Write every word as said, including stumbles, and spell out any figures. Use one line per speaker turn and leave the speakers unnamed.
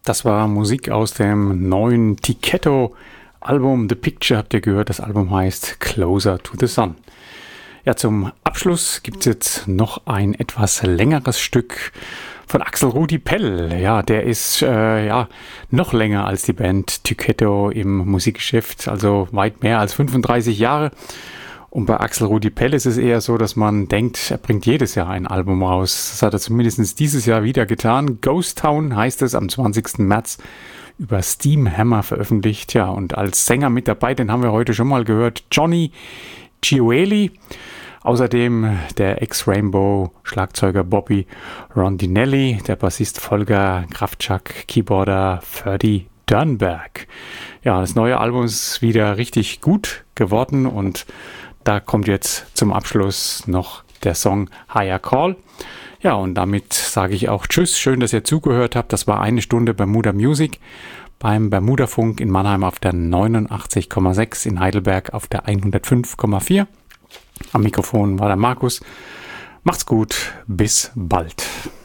Das war Musik aus dem neuen Tyketto-Album The Picture, habt ihr gehört. Das Album heißt Closer to the Sun. Ja, zum Abschluss gibt es jetzt noch ein etwas längeres Stück von Axel Rudi Pell. Ja, der ist äh, ja noch länger als die Band Tyketto im Musikgeschäft, also weit mehr als fünfunddreißig Jahre. Und bei Axel Rudi Pell ist es eher so, dass man denkt, er bringt jedes Jahr ein Album raus. Das hat er zumindest dieses Jahr wieder getan. Ghost Town heißt es, am zwanzigsten März über Steamhammer veröffentlicht. Ja, und als Sänger mit dabei, den haben wir heute schon mal gehört, Johnny Gioeli. Außerdem der Ex-Rainbow-Schlagzeuger Bobby Rondinelli, der Bassist Volker Kraftschak, Keyboarder Ferdy Dörnberg. Ja, das neue Album ist wieder richtig gut geworden und da kommt jetzt zum Abschluss noch der Song Higher Call. Ja, und damit sage ich auch Tschüss. Schön, dass ihr zugehört habt. Das war eine Stunde Bermuda Music beim Bermuda Funk in Mannheim auf der neunundachtzig Komma sechs, in Heidelberg auf der hundertfünf Komma vier. Am Mikrofon war der Markus. Macht's gut, bis bald.